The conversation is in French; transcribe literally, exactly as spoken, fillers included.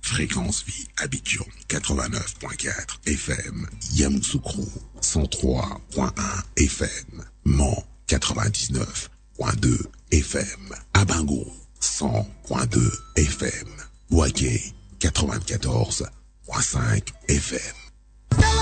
Fréquence Vie Abidjan quatre-vingt-neuf point quatre F M, Yamoussoukro cent trois point un F M, Mans quatre-vingt-dix-neuf point deux F M, Abango cent point deux F M, Ouaké quatre-vingt-quatorze point cinq F M.